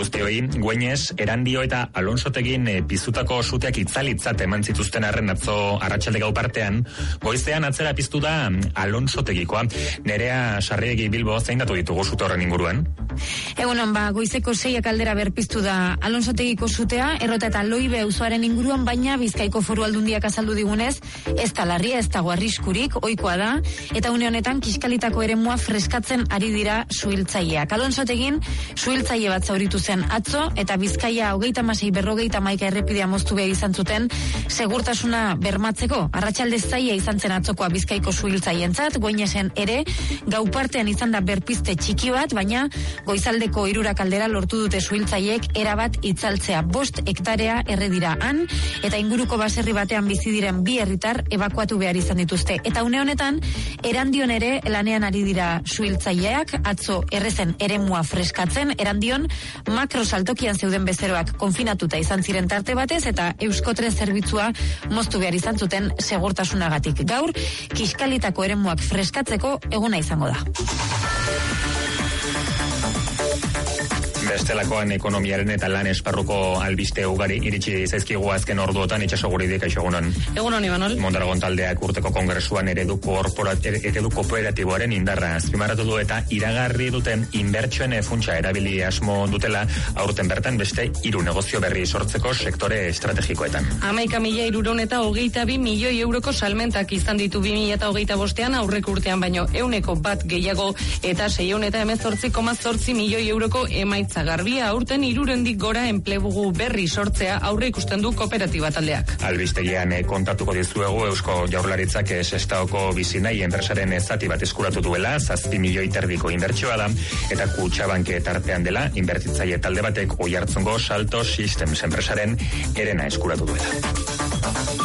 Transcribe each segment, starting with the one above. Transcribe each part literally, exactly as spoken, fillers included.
guztioi. Güeñes, Erandio eta Alonsotegin e, piztutako suteak itzalitzat eman zituzten arren atzo arratsalde gau partean, goizean atzera piztu da Alonsotegikoa. Nerea Sarriegi Bilbo, zein datu ditugu sute horren inguruan? Egunon, ba, goizeko seiak aldera berpiztu da Alonsotegiko sutea, Errota eta Loibe auzoaren inguruan, baina Bizkaiko Foru Aldundiak azaldu digunez, ez da larria, ez dago arriskurik, ohikoa da, eta une honetan Kiskalitako eremua freskatzen ari dira suhiltzaileak. Alonsotegin suhiltzaile bat zauritu zen atzo, eta Bizkaia hogeita hamasei berrogeita hamaika errepidea moztu behar izan zuten segurtasuna bermatzeko. Arratsalde zaila izan zen atzokoa Bizkaiko suhiltzaileentzat, Güeñesen ere gau partean izan da berpizte txiki bat, baina goizaldeko hirurak aldera lortu dute suhiltzaileek erabat itzaltzea. Bost hektarea erre dira han, eta inguruko baserri batean bizi diren bi herritar ebakuatu behar izan dituzte. Eta une honetan, Erandion ere lanean ari dira suhiltzaileak, atzo errezen eremua freskatzen, Erandion makro saltokian zeuden bezeroak konfinatuta izan ziren tarte batez, eta Euskotren zerbitzua moztu behar izan zuten segurtasunagatik. Gaur, Kiskalitako eremuak freskatzeko eguna izango da. Bestelakoan ekonomiaren eta lan esparruko albiste ugari iritsi zaizkigu azken orduotan itxasoguridik aixogunon. Egunon, Imanol. Mondragon taldeak urteko kongresuan eredu, eredu kooperatiboaren indarra azpimarratu du eta iragarri duten inbertsioen funtsa erabili asmo dutela aurten bertan beste hiru negozio berri sortzeko sektore estrategikoetan. Hamaika mila hirurehun eta hogeita bi milioi euroko salmentak izan ditu bi mila eta hogeita bostean aurreko urtean baino ehuneko bat gehiago eta seiehun eta hemezortzi koma zortzi milioi euroko emaitza garbia aurten hirurendik gora enplegu berri sortzea aurre ikusten du kooperatiba taldeak. Albistegian eh, kontatuko dizuegu Eusko Jaurlaritzak Sestaoko bizinai enpresaren zati bat eskuratu duela, zazpi milioi terdiko inbertsioa da, eta Kutxabanke tartean dela, inbertitzaile talde batek Oiartzungo Salto Systems enpresaren erena eskuratu duela.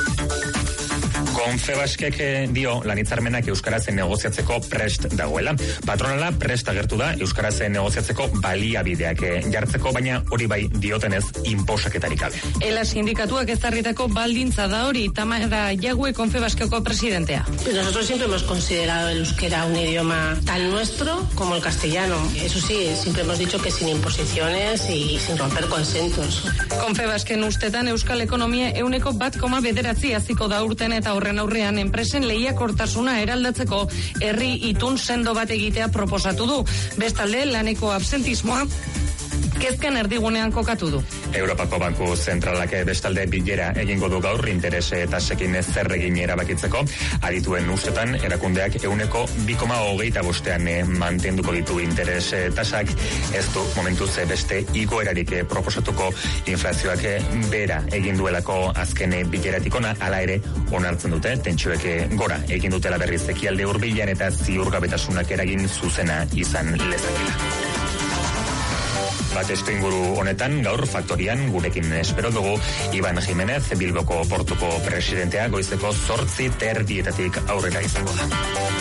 Confebaskek dio lanitzarmenak euskarazen negoziatzeko prest dagoela. Patronala prest agertu da euskarazen negoziatzeko baliabideak jartzeko, baina hori bai diotenez inposaketarik gabe. Ela sindikatuak ezarritako baldintza da hori, Tamara Jague Confebaskeko presidentea. Nosotros siempre hemos considerado el euskera un idioma tan nuestro como el castellano. Eso sí, siempre hemos dicho que sin imposiciones y sin romper consensos. Confebasken ustetan euskal ekonomia ehuneko bat koma bederatzi haziko da urten eta horren aurrean enpresen lehiakortasuna eraldatzeko herri itun sendo bat egitea proposatu du. Bestalde, laneko absentismoa kezken erdigunean kokatu du. Europako Banku Zentralak bestalde bilera egingo du gaur interes tasekin zer egin erabakitzeko. Adituen ustetan erakundeak ehuneko bi koma hogeita bostean mantenduko ditu interes tasak, ez du momentuz beste igoerarik proposatuko inflazioak bera egin duelako azken bileratik ona, hala ere onartzen dute tentsioek gora egin dutela berriz ekialde hurbilan eta ziurgabetasunak eragin zuzena izan lezakela. Bat estu inguru honetan, gaur faktorian gurekin espero dugu Iban Jimenez, Bilboko portuko presidentea, goizeko zortzi terdietatik aurrera izango da.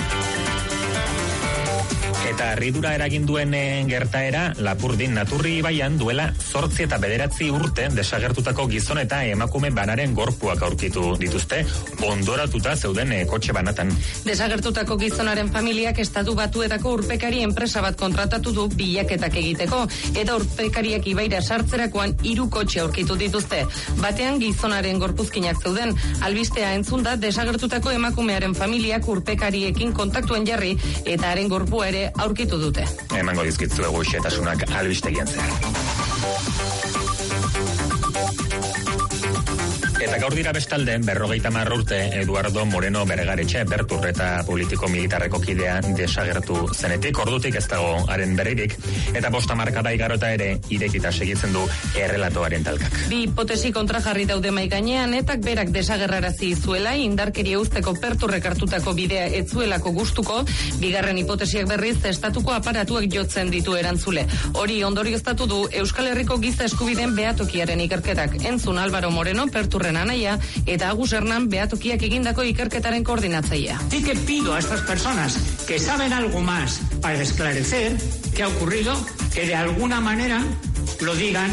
Eta harridura eragin duen gertaera Lapurdin Naturri ibaian duela zortzi eta bederatzi urte desagertutako gizon eta emakume banaren gorpuak aurkitu dituzte, ondoratuta zeuden kotxe banatan. Desagertutako gizonaren familiak estatu batuetako urpekari enpresa bat kontratatu du bilaketak egiteko, eta urpekariak ibaira sartzerakoan hiru kotxe aurkitu dituzte. Batean gizonaren gorpuzkinak zeuden, albistea entzunda desagertutako emakumearen familiak urpekariekin kontaktuen jarri eta haren gorpua ere aurkitu dute. Emango dizkitzuegu xetasunak albistegian zehar. Eta gaur dira bestalde, berrogeita hamar urte Eduardo Moreno Bergaretxe, berturreta politiko militarreko kidea desagertu zenetik, ordutik ez dago haren berririk, eta bosta markada igarota ere irekita segitzen du errelatoaren talkak. Bi hipotesi kontrajarri daude mai gainean, etak berak desagerrarazi zuela, indarkeria uzteko perturrek hartutako bidea ez zuelako gustuko, bigarren hipotesiak berriz estatuko aparatuak jotzen ditu erantzule. Hori ondorioztatu du Euskal Herriko giza eskubideen behatokiaren ikerketak. Entzun Álvaro Moreno, perturren anaia, eta Agus Hernán behatokiak egindako ikerketaren koordinatzailea. Sí que pido a estas personas que saben algo más para esclarecer qué ha ocurrido, que de alguna manera lo digan